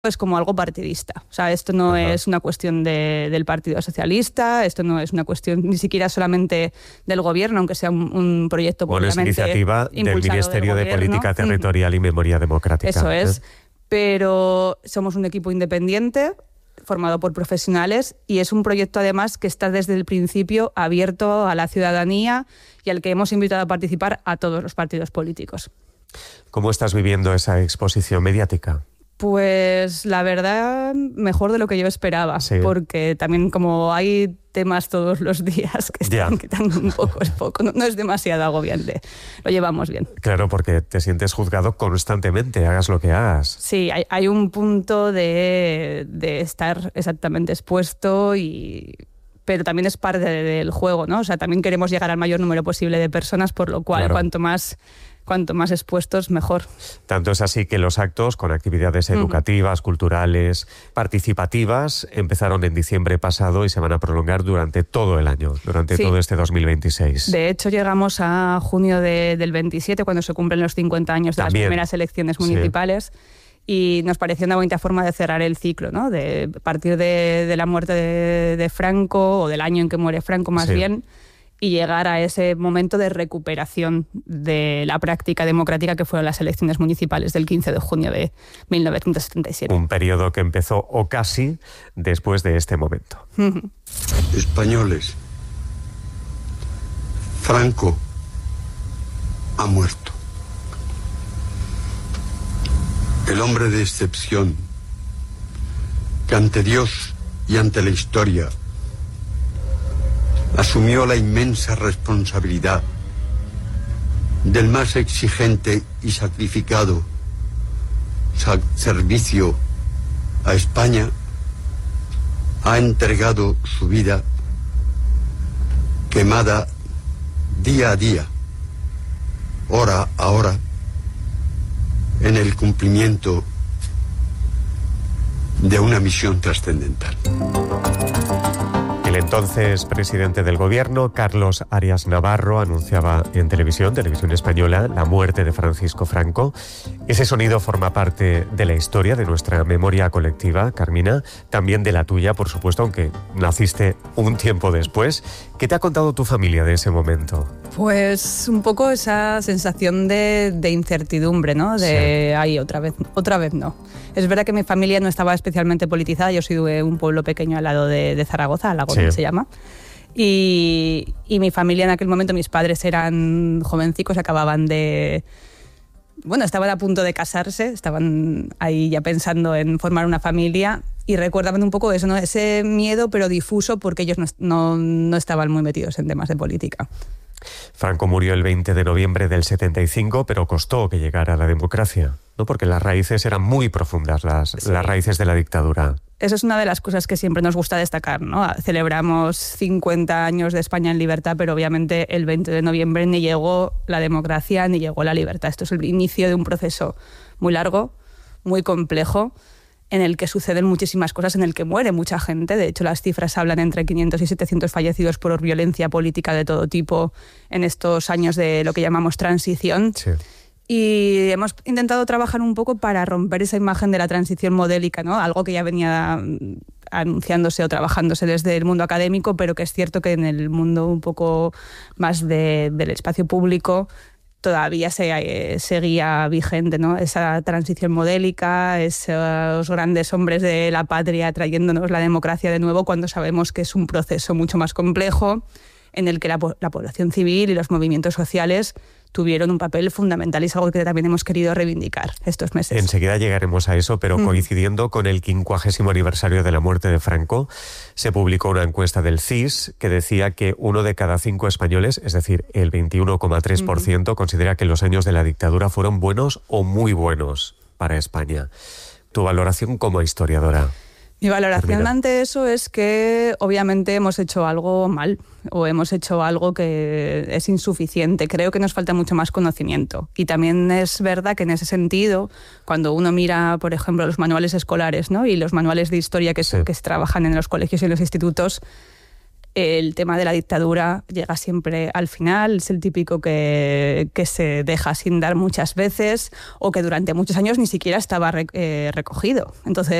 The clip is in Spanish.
es como algo partidista. O sea, esto no es una cuestión del Partido Socialista, esto no es una cuestión ni siquiera solamente del gobierno, aunque sea un proyecto públicamente es iniciativa del Ministerio de Política Territorial y Memoria Democrática. Eso es, pero somos un equipo independiente formado por profesionales y es un proyecto además que está desde el principio abierto a la ciudadanía y al que hemos invitado a participar a todos los partidos políticos. ¿Cómo estás viviendo esa exposición mediática? Pues la verdad, mejor de lo que yo esperaba, porque también como hay temas todos los días que están quitando un poco, es poco, no es demasiado agobiante, lo llevamos bien. Claro, porque te sientes juzgado constantemente, hagas lo que hagas. Sí, hay un punto de estar exactamente expuesto pero también es parte del juego, ¿no? O sea, también queremos llegar al mayor número posible de personas, por lo cual cuanto más expuestos, mejor. Tanto es así que los actos con actividades educativas, culturales, participativas, empezaron en diciembre pasado y se van a prolongar durante todo el año, durante todo este 2026. De hecho, llegamos a junio del 27, cuando se cumplen los 50 años de las primeras elecciones municipales. Y nos pareció una bonita forma de cerrar el ciclo, ¿no? De partir de la muerte de Franco, o del año en que muere Franco más bien, y llegar a ese momento de recuperación de la práctica democrática que fueron las elecciones municipales del 15 de junio de 1977. Un periodo que empezó o casi después de este momento. Españoles, Franco ha muerto. El hombre de excepción, que ante Dios y ante la historia asumió la inmensa responsabilidad del más exigente y sacrificado servicio a España, ha entregado su vida quemada día a día, hora a hora, en el cumplimiento de una misión trascendental. El entonces presidente del gobierno, Carlos Arias Navarro, anunciaba en televisión española, la muerte de Francisco Franco. Ese sonido forma parte de la historia, de nuestra memoria colectiva, Carmina, también de la tuya, por supuesto, aunque naciste un tiempo después. ¿Qué te ha contado tu familia de ese momento? Pues un poco esa sensación de incertidumbre, ¿no? Ay, otra vez no. Es verdad que mi familia no estaba especialmente politizada, yo soy de un pueblo pequeño al lado de Zaragoza, Alagón se llama, y mi familia en aquel momento, mis padres eran jovencicos, estaban a punto de casarse, estaban ahí ya pensando en formar una familia y recordaban un poco eso, ¿no? Ese miedo pero difuso porque ellos no estaban muy metidos en temas de política. Franco murió el 20 de noviembre del 75, pero costó que llegara a la democracia, ¿no? Porque las raíces eran muy profundas, las raíces de la dictadura. Eso es una de las cosas que siempre nos gusta destacar, ¿no? Celebramos 50 años de España en libertad, pero obviamente el 20 de noviembre ni llegó la democracia ni llegó la libertad. Esto es el inicio de un proceso muy largo, muy complejo, en el que suceden muchísimas cosas, en el que muere mucha gente. De hecho, las cifras hablan entre 500 y 700 fallecidos por violencia política de todo tipo en estos años de lo que llamamos transición. Sí. Y hemos intentado trabajar un poco para romper esa imagen de la transición modélica, ¿no? Algo que ya venía anunciándose o trabajándose desde el mundo académico, pero que es cierto que en el mundo un poco más del espacio público todavía seguía vigente, ¿no? Esa transición modélica, esos grandes hombres de la patria trayéndonos la democracia de nuevo, cuando sabemos que es un proceso mucho más complejo en el que la población civil y los movimientos sociales tuvieron un papel fundamental y es algo que también hemos querido reivindicar estos meses. Enseguida llegaremos a eso, pero coincidiendo con el 50º aniversario de la muerte de Franco, se publicó una encuesta del CIS que decía que 1 de cada 5 españoles, es decir, el 21,3%, considera que los años de la dictadura fueron buenos o muy buenos para España. ¿Tu valoración como historiadora? Mi valoración ante eso es que obviamente hemos hecho algo mal o hemos hecho algo que es insuficiente. Creo que nos falta mucho más conocimiento. Y también es verdad que en ese sentido, cuando uno mira, por ejemplo, los manuales escolares, ¿no? Y los manuales de historia que se trabajan en los colegios y en los institutos, El tema de la dictadura llega siempre al final, es el típico que se deja sin dar muchas veces o que durante muchos años ni siquiera estaba recogido. Entonces,